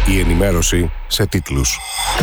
Η ενημέρωση σε τίτλους.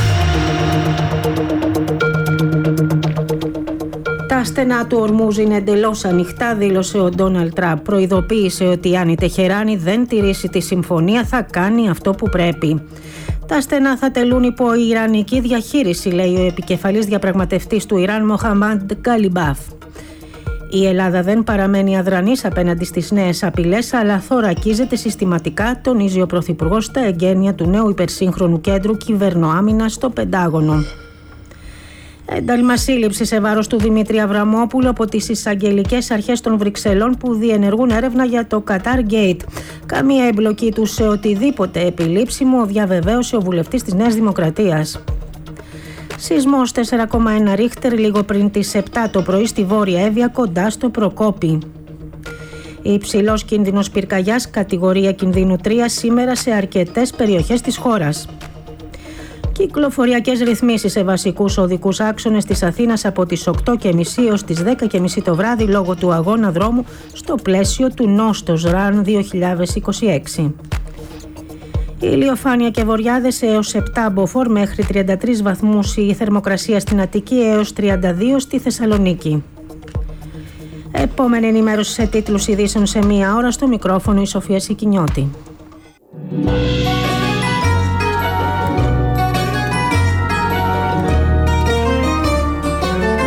Τα στενά του Ορμούζ είναι εντελώς ανοιχτά, δήλωσε ο Ντόναλντ Τραμπ. Προειδοποίησε ότι αν η Τεχεράνη δεν τηρήσει τη συμφωνία θα κάνει αυτό που πρέπει. Τα στενά θα τελούν υπό η ιρανική διαχείριση, λέει ο επικεφαλής διαπραγματευτής του Ιράν, Μοχαμάντ Γκαλιμπάφ. Η Ελλάδα δεν παραμένει αδρανής απέναντι στις νέες απειλές, αλλά θωρακίζεται συστηματικά, τονίζει ο Πρωθυπουργός στα εγγένεια του νέου υπερσύγχρονου κέντρου κυβερνοάμυνας στο Πεντάγωνο. Ένταλμα σύλληψη σε βάρος του Δημήτρη Αβραμόπουλου από τις εισαγγελικές αρχές των Βρυξελών που διενεργούν έρευνα για το Qatar Gate. Καμία εμπλοκή του σε οτιδήποτε επιλήψιμο, διαβεβαίωσε ο βουλευτής της Νέας Δημοκρατίας. Σεισμός 4,1 ρίχτερ λίγο πριν τις 7 το πρωί στη Βόρεια Εύβοια κοντά στο Προκόπη. Υψηλός κίνδυνος πυρκαγιάς, κατηγορία κινδύνου 3 σήμερα σε αρκετές περιοχές της χώρας. Κυκλοφοριακές ρυθμίσεις σε βασικούς οδικούς άξονες της Αθήνας από τις 8.30 έως τις 10.30 το βράδυ λόγω του αγώνα δρόμου στο πλαίσιο του Νόστος Run 2026. Ηλιοφάνεια και βοριάδες έως 7 μποφόρ, μέχρι 33 βαθμούς η θερμοκρασία στην Αττική έως 32 στη Θεσσαλονίκη. Επόμενη ενημέρωση σε τίτλους ειδήσεων σε μία ώρα, στο μικρόφωνο η Σοφία Σικινιώτη.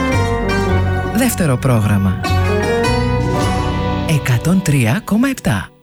Δεύτερο πρόγραμμα 103,7.